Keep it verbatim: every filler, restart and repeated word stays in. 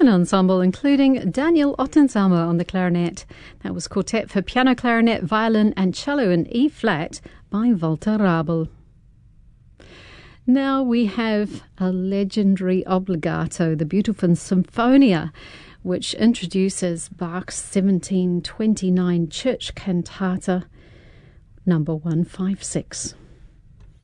String Ensemble, including Daniel Ottenshammer on the clarinet. That was Quartet for Piano, Clarinet, Violin and Cello in E-flat by Walter Rabel. Now we have a legendary obligato, the Beethoven Symphonia, which introduces Bach's seventeen twenty-nine church cantata number one fifty-six.